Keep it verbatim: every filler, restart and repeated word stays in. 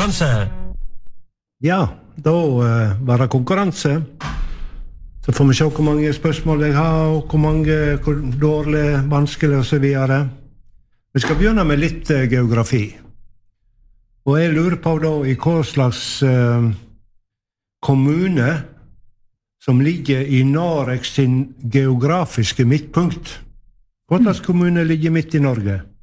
konkurranse. Ja, da uh, var det konkurranse. Så får vi se hvor mange spørsmål jeg har, og hvor mange, hvor dårlige, vanskelige og så videre. Vi skal begynne med litt uh, geografi. Og jeg lurer på da i hva slags uh, kommune som ligger i Norge sin geografiske midtpunkt. Hva slags kommune ligger midt i Norge?